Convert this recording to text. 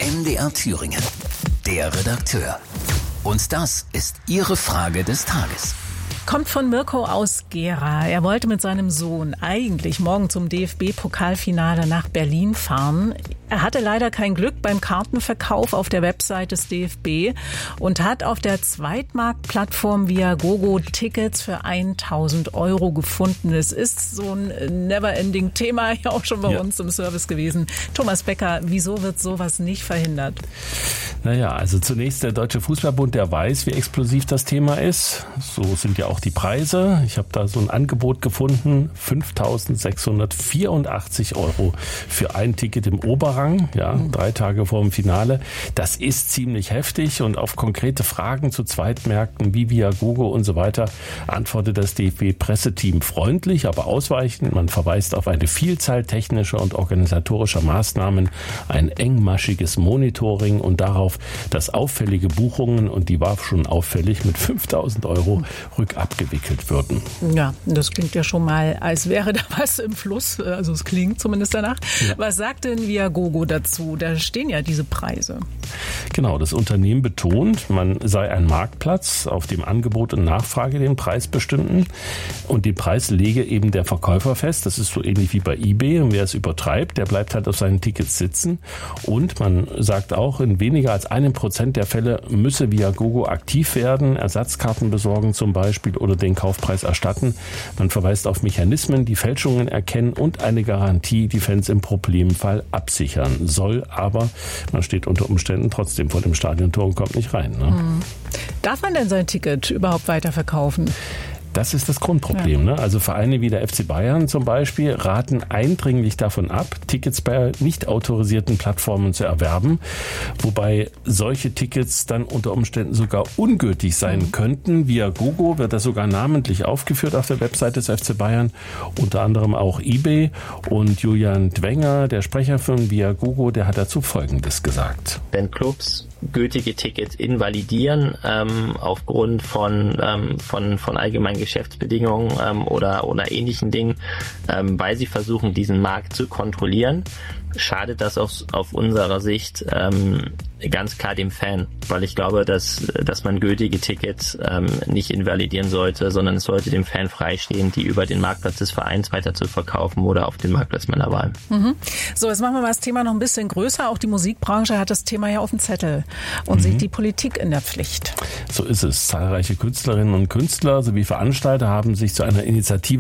MDR Thüringen. Der Redakteur. Und das ist Ihre Frage des Tages. Kommt von Mirko aus Gera. Er wollte mit seinem Sohn eigentlich morgen zum DFB-Pokalfinale nach Berlin fahren. Er hatte leider kein Glück beim Kartenverkauf auf der Website des DFB und hat auf der Zweitmarktplattform Viagogo Tickets für 1.000 € gefunden. Es ist so ein Never-Ending-Thema, ja auch schon bei uns im Service gewesen. Thomas Becker, wieso wird sowas nicht verhindert? Naja, also zunächst der Deutsche Fußballbund, der weiß, wie explosiv das Thema ist. So sind ja auch die Preise. Ich habe da so ein Angebot gefunden, 5.684 € für ein Ticket im Oberrang, 3 Tage vor dem Finale. Das ist ziemlich heftig und auf konkrete Fragen zu Zweitmärkten wie Viagogo und so weiter antwortet das DFB-Presseteam freundlich, aber ausweichend. Man verweist auf eine Vielzahl technischer und organisatorischer Maßnahmen, ein engmaschiges Monitoring und darauf, dass auffällige Buchungen, und die war schon auffällig, mit 5.000 € rückabgewickelt würden. Ja, das klingt ja schon mal, als wäre da was im Fluss. Also es klingt zumindest danach. Ja. Was sagt denn Viagogo dazu? Da stehen ja diese Preise. Genau, das Unternehmen betont, man sei ein Marktplatz, auf dem Angebot und Nachfrage den Preis bestimmten. Und den Preis lege eben der Verkäufer fest. Das ist so ähnlich wie bei eBay. Und wer es übertreibt, der bleibt halt auf seinen Tickets sitzen. Und man sagt auch, in weniger als 1% der Fälle müsse Viagogo aktiv werden, Ersatzkarten besorgen zum Beispiel oder den Kaufpreis erstatten. Man verweist auf Mechanismen, die Fälschungen erkennen und eine Garantie, die Fans im Problemfall absichern soll. Aber man steht unter Umständen trotzdem vor dem Stadiontor und kommt nicht rein. Ne? Darf man denn sein Ticket überhaupt weiterverkaufen? Das ist das Grundproblem. Ne? Also Vereine wie der FC Bayern zum Beispiel raten eindringlich davon ab, Tickets bei nicht autorisierten Plattformen zu erwerben, wobei solche Tickets dann unter Umständen sogar ungültig sein könnten. Viagogo wird das sogar namentlich aufgeführt auf der Website des FC Bayern, unter anderem auch eBay. Und Julian Dwenger, der Sprecher von Viagogo, der hat dazu Folgendes gesagt. Wenn Clubs gültige Tickets invalidieren aufgrund von allgemeinen Geschäftsbedingungen oder ähnlichen Dingen, weil sie versuchen, diesen Markt zu kontrollieren, schadet das auf unserer Sicht ganz klar dem Fan, weil ich glaube, dass man gültige Tickets nicht invalidieren sollte, sondern es sollte dem Fan freistehen, die über den Marktplatz des Vereins weiter zu verkaufen oder auf den Marktplatz meiner Wahl. So, jetzt machen wir mal das Thema noch ein bisschen größer. Auch die Musikbranche hat das Thema ja auf dem Zettel und sieht die Politik in der Pflicht. So ist es. Zahlreiche Künstlerinnen und Künstler sowie Veranstalter haben sich zu einer Initiative